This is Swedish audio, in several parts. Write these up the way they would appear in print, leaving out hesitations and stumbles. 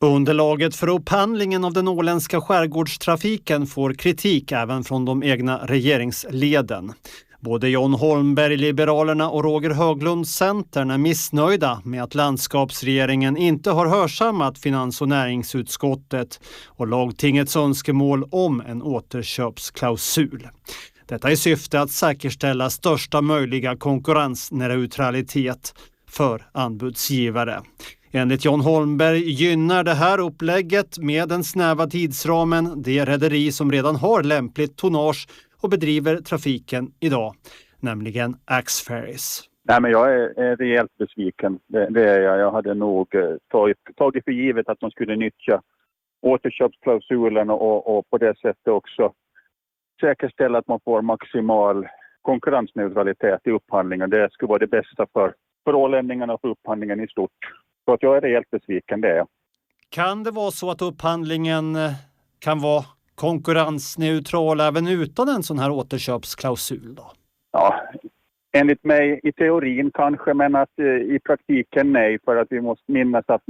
Underlaget för upphandlingen av den åländska skärgårdstrafiken får kritik även från de egna regeringsleden. Både John Holmberg, Liberalerna och Roger Höglund, Centern, är missnöjda med att landskapsregeringen inte har hörsammat finans- och näringsutskottet och lagtingets önskemål om en återköpsklausul. Detta i syfte att säkerställa största möjliga konkurrensneutralitet för anbudsgivare. Enligt John Holmberg gynnar det här upplägget med den snäva tidsramen det rederi som redan har lämpligt tonnage och bedriver trafiken idag, nämligen Axferries. Nej, men jag är rejält besviken. Det är jag. Jag hade nog tagit för givet att man skulle nyttja återköpsklausulen och på det sättet också säkerställa att man får maximal konkurrensneutralitet i upphandlingen. Det skulle vara det bästa för ålänningarna och för upphandlingen i stort. Så att jag är rejält besviken, det är jag. Kan det vara så att upphandlingen kan vara konkurrensneutral även utan en sån här återköpsklausul då? Ja, enligt mig i teorin kanske, men att i praktiken nej, för att vi måste minnas att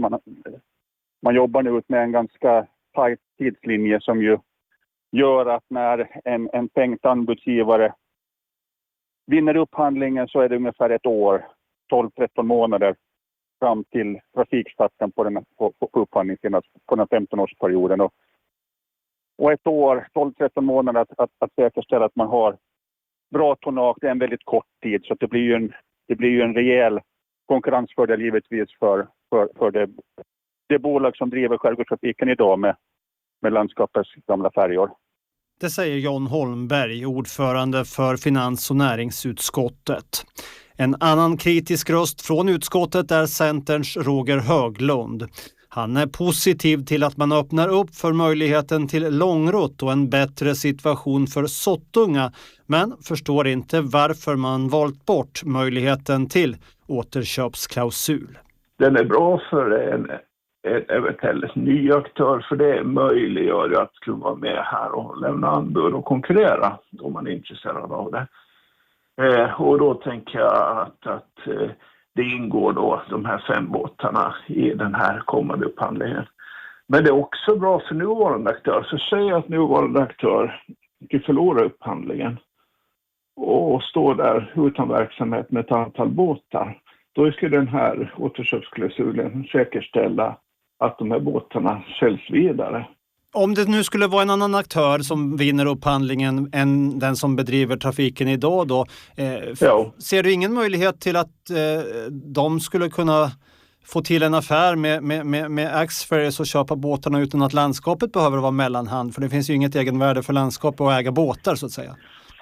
man jobbar nu med en ganska tajt tidslinje som ju gör att när en tänkt anbudsgivare vinner upphandlingen så är det ungefär ett år, 12-13 månader fram till trafikstarten på upphandlingen på den 15-årsperioden. Och ett år, 12-13 månader att säkerställa att man har bra tonnage, det är en väldigt kort tid. Så att det blir ju en rejäl konkurrensfördel givetvis för det bolag som driver skärgårdstrafiken idag med landskapets gamla färjor. Det säger John Holmberg, ordförande för finans- och näringsutskottet. En annan kritisk röst från utskottet är Centerns Roger Höglund. Han är positiv till att man öppnar upp för möjligheten till långrutt och en bättre situation för Sottunga, men förstår inte varför man valt bort möjligheten till återköpsklausul. Den är bra för en eventuell ny aktör, för det möjliggör att kunna vara med här och lämna anbud och konkurrera om man är intresserad av det. Och då tänker jag att det ingår då de här 5 båtarna i den här kommande upphandlingen. Men det är också bra för nuvarande aktör. Så säg att nuvarande aktör förlorar upphandlingen och står där utan verksamhet med ett antal båtar. Då ska den här återköpsklausulen säkerställa att de här båtarna säljs vidare. Om det nu skulle vara en annan aktör som vinner upphandlingen än den som bedriver trafiken idag då, ser du ingen möjlighet till att de skulle kunna få till en affär med Axferries och köpa båtarna utan att landskapet behöver vara mellanhand? För det finns ju inget egenvärde för landskapet att äga båtar så att säga.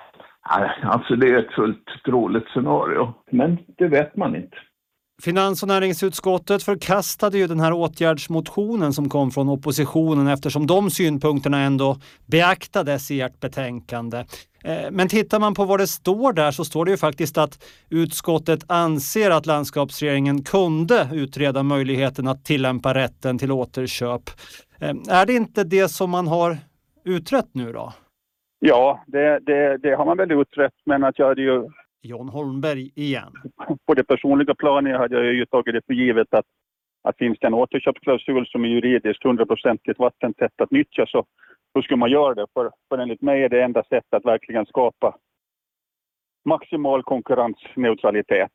Alltså det är ett fullt troligt scenario, men det vet man inte. Finans- och näringsutskottet förkastade ju den här åtgärdsmotionen som kom från oppositionen eftersom de synpunkterna ändå beaktades i ert betänkande. Men tittar man på vad det står där så står det ju faktiskt att utskottet anser att landskapsregeringen kunde utreda möjligheten att tillämpa rätten till återköp. Är det inte det som man har utrett nu då? Ja, det har man väl utrett, men att jag hade ju... John Holmberg igen. På det personliga planet hade jag ju tagit det för givet att finns det en återköpsklausul som är juridiskt 100% vattentätt att nyttja så skulle man göra det. För enligt mig är det enda sättet att verkligen skapa maximal konkurrensneutralitet.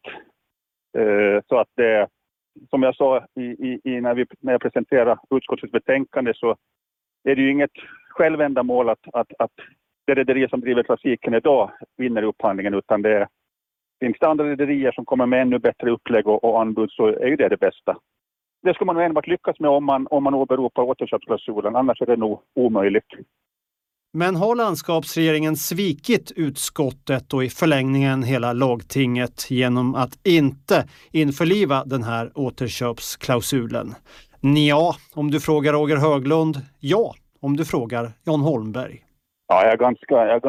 Så att det, som jag sa när jag presenterade utskottets betänkande, så är det ju inget självändamål att det rederi som driver trafiken idag vinner upphandlingen, utan det finns det andra rederier som kommer med ännu bättre upplägg och anbud, så är ju det bästa. Det ska man nog enbart lyckas med om man åberopar återköpsklausulen, annars är det nog omöjligt. Men har landskapsregeringen svikit utskottet och i förlängningen hela lagtinget genom att inte införliva den här återköpsklausulen? Ja, om du frågar Roger Höglund. Ja, om du frågar John Holmberg. Ja, jag är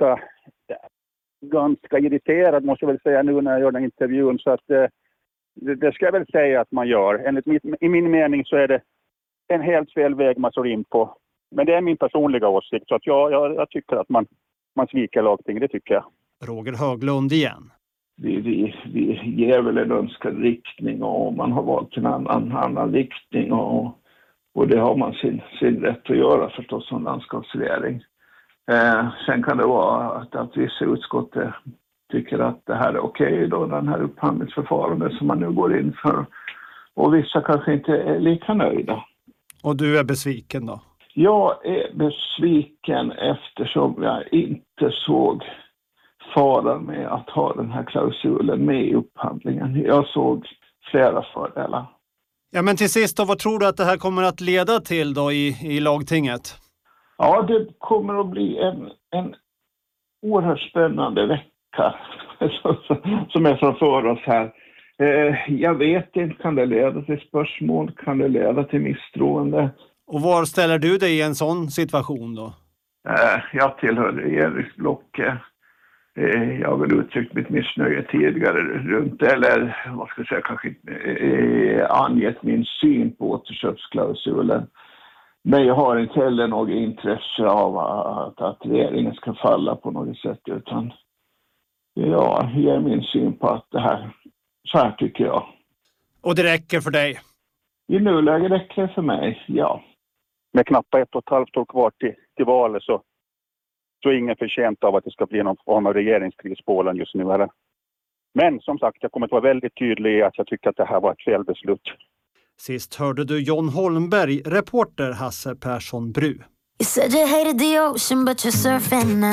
ganska irriterad måste jag väl säga nu när jag gör den intervjun, så att det ska jag väl säga att man gör. I min mening så är det en helt fel väg man slår in på. Men det är min personliga åsikt, så att jag tycker att man sviker lagting, det tycker jag. Roger Höglund igen. Vi ger väl en önskad riktning och man har valt en annan riktning och Och det har man sin rätt att göra förstås som landskapsregering. Sen kan det vara att vissa utskott tycker att det här är okej då, den här upphandlingsförfarandet som man nu går in för. Och vissa kanske inte är lika nöjda. Och du är besviken då? Jag är besviken eftersom jag inte såg faran med att ha den här klausulen med i upphandlingen. Jag såg flera fördelar. Ja, men till sist då, vad tror du att det här kommer att leda till då i lagtinget? Ja, det kommer att bli en oerhört spännande vecka som är framför oss här. Jag vet inte, kan det leda till spörsmål? Kan det leda till misstroende? Och var ställer du dig i en sån situation då? Jag tillhör regeringsblocket. Jag har väl uttryckt mitt missnöje tidigare runt, eller vad ska jag säga, kanske inte angett min syn på återköpsklausulen. Men jag har inte heller något intresse av att regeringen ska falla på något sätt, utan jag ger min syn på att det här, så här tycker jag. Och det räcker för dig? I nuläget räcker det för mig, ja. Med knappt 1,5 år kvar till valet så är ingen förtjänt av att det ska bli någon form av regeringskris på Åland just nu. Eller? Men som sagt, jag kommer att vara väldigt tydlig i att jag tycker att det här var ett felbeslut. Sist hörde du John Holmberg, reporter Hasse Persson Bru. You said you hated the ocean but you're surfing now.